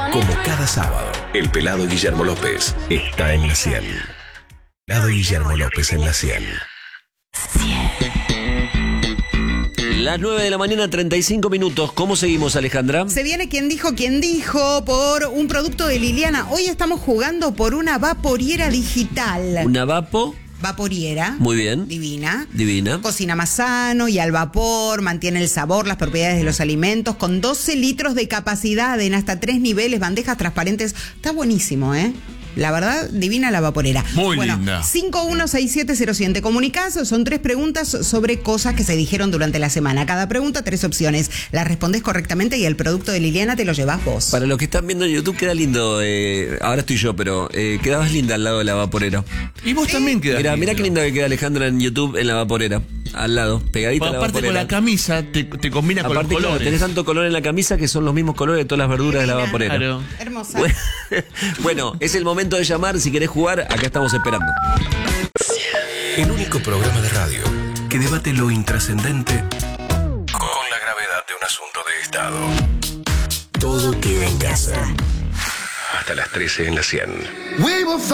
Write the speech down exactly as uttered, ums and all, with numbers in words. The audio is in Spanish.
Como cada sábado, el pelado Guillermo López está en la cien. Pelado Guillermo López en la cien. Las nueve de la mañana, treinta y cinco minutos. ¿Cómo seguimos, Alejandra? Se viene quien dijo, quien dijo, por un producto de Liliana. Hoy estamos jugando por una vaporiera digital. Una vapo. Vaporiera. Muy bien. Divina. Divina. Cocina más sano y al vapor, mantiene el sabor, las propiedades de los alimentos, con doce litros de capacidad en hasta tres niveles, bandejas transparentes. Está buenísimo, ¿eh? La verdad, divina la vaporera. Muy bueno, linda. cinco uno seis siete cero siete. Te comunicás, son tres preguntas sobre cosas que se dijeron durante la semana. Cada pregunta, tres opciones. Las respondés correctamente y el producto de Liliana te lo llevas vos. Para los que están viendo en YouTube, queda lindo. Eh, ahora estoy yo, pero eh, quedabas linda al lado de la vaporera. Y vos ¿Sí? también quedás Mira, lindo. mira qué linda que queda Alejandra en YouTube en la vaporera. Al lado, pegadita a la Aparte vaporera. con la camisa te, te combina con Aparte, los claro, colores. tenés tanto color en la camisa que son los mismos colores de todas las verduras de la vaporera. Claro. Hermosa. Bueno, bueno, es el momento de llamar. Si querés jugar, acá estamos esperando. El único programa de radio que debate lo intrascendente con la gravedad de un asunto de Estado. Todo queda en casa. Hasta las trece en la cien.